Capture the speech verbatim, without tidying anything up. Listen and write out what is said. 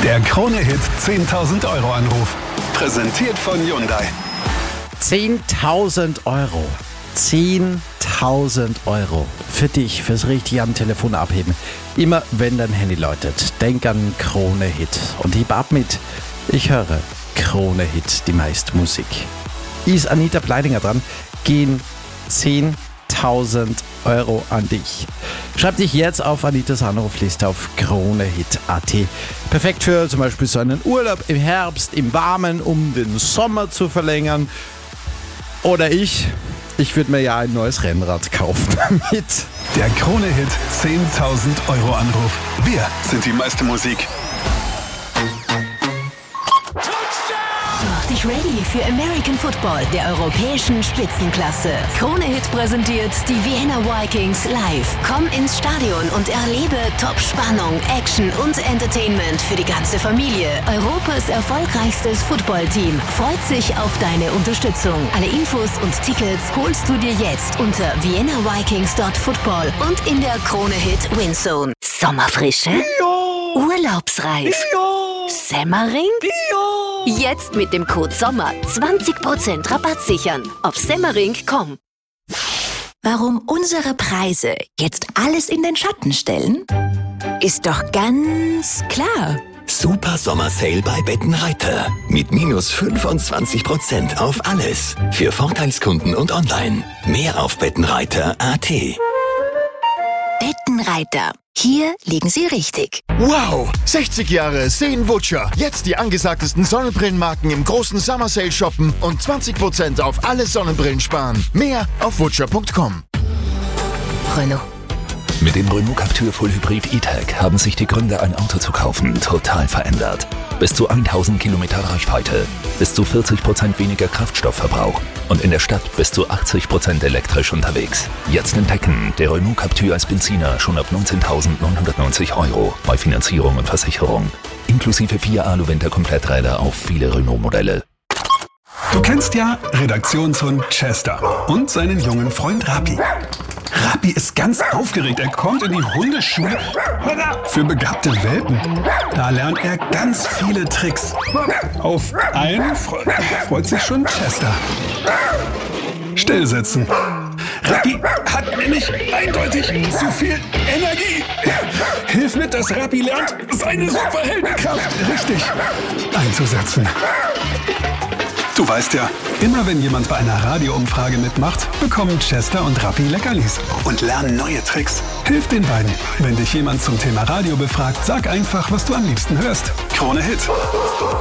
Der Krone-Hit zehntausend Euro Anruf. Präsentiert von Hyundai. zehntausend Euro. zehntausend Euro. Für dich, fürs richtig am Telefon abheben. Immer wenn dein Handy läutet, denk an Krone-Hit. Und heb ab mit Ich höre Krone-Hit, die meiste Musik. Ist Anita Pleininger dran, gehen zehntausend Euro an dich. Schreib dich jetzt auf Anitas Anrufliste auf kronehit punkt at. Perfekt für zum Beispiel so einen Urlaub im Herbst, im Warmen, um den Sommer zu verlängern. Oder ich, ich würde mir ja ein neues Rennrad kaufen damit. Der Krone-Hit zehntausend Euro Anruf. Wir sind die meiste Musik. Mach dich ready für American Football der europäischen Spitzenklasse. Krone-Hit präsentiert die Vienna Vikings live. Komm ins Stadion und erlebe Top-Spannung, Action und Entertainment für die ganze Familie. Europas erfolgreichstes Footballteam freut sich auf deine Unterstützung. Alle Infos und Tickets holst du dir jetzt unter vienna vikings punkt football und in der Krone-Hit Winzone. Sommerfrische? Ja. Urlaubsreif? Ja. Semmering? Ja. Jetzt mit dem Code SOMMER zwanzig Prozent Rabatt sichern auf semmering punkt com. Warum unsere Preise jetzt alles in den Schatten stellen? Ist doch ganz klar. Super Sommer-Sale bei Bettenreiter. Mit minus fünfundzwanzig Prozent auf alles. Für Vorteilskunden und online. Mehr auf bettenreiter punkt at. Bettenreiter. Hier liegen Sie richtig. Wow! sechzig Jahre Seen-Wutscher. Jetzt die angesagtesten Sonnenbrillenmarken im großen Summer Sale shoppen und zwanzig Prozent auf alle Sonnenbrillen sparen. Mehr auf wutscher punkt com. Renault. Mit dem Renault Captur Full Hybrid E-Tech haben sich die Gründe, ein Auto zu kaufen, total verändert. Bis zu tausend Kilometer Reichweite, bis zu vierzig Prozent weniger Kraftstoffverbrauch und in der Stadt bis zu achtzig Prozent elektrisch unterwegs. Jetzt entdecken, der Renault Captur als Benziner schon ab neunzehntausendneunhundertneunzig Euro bei Finanzierung und Versicherung. Inklusive vier Alu-Winter-Kompletträder auf viele Renault-Modelle. Du kennst ja Redaktionshund Chester und seinen jungen Freund Rapi. Rapi ist ganz aufgeregt. Er kommt in die Hundeschule für begabte Welpen. Da lernt er ganz viele Tricks. Auf einen fre- freut sich schon Chester. Stillsitzen. Rapi hat nämlich eindeutig zu viel Energie. Hilf mit, dass Rapi lernt, seine Superheldenkraft richtig einzusetzen. Du weißt ja, immer wenn jemand bei einer Radioumfrage mitmacht, bekommen Chester und Rapi Leckerlis und lernen neue Tricks. Hilf den beiden. Wenn dich jemand zum Thema Radio befragt, sag einfach, was du am liebsten hörst. Krone Hit.